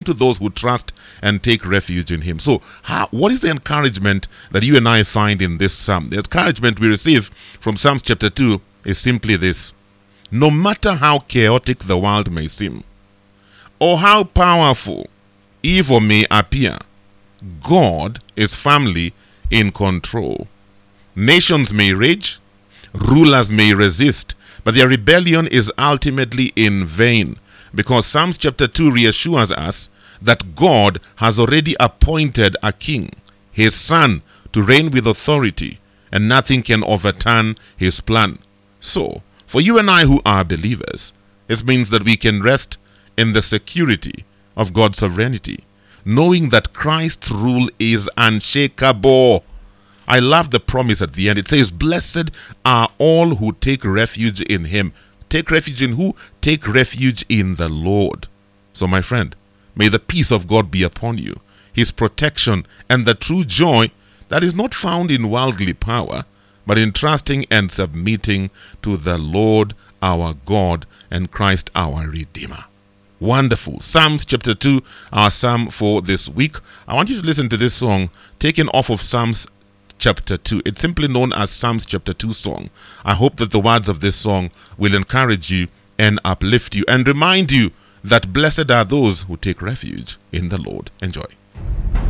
to those who trust and take refuge in him. So, what is the encouragement that you and I find in this psalm? The encouragement we receive from Psalms chapter 2 is simply this: no matter how chaotic the world may seem, or how powerful evil may appear, God is firmly in control. Nations may rage, rulers may resist, but their rebellion is ultimately in vain, because Psalms chapter 2 reassures us that God has already appointed a king, his son, to reign with authority, and nothing can overturn his plan. So, for you and I who are believers, this means that we can rest in the security of God's sovereignty, knowing that Christ's rule is unshakable. I love the promise at the end. It says, blessed are all who take refuge in him. Take refuge in who? Take refuge in the Lord. So my friend, may the peace of God be upon you, his protection, and the true joy that is not found in worldly power, but in trusting and submitting to the Lord our God and Christ our Redeemer. Wonderful. Psalms chapter 2, our psalm for this week. I want you to listen to this song taken off of Psalms chapter 2. It's simply known as Psalms chapter 2 song. I hope that the words of this song will encourage you and uplift you and remind you that blessed are those who take refuge in the Lord. Enjoy.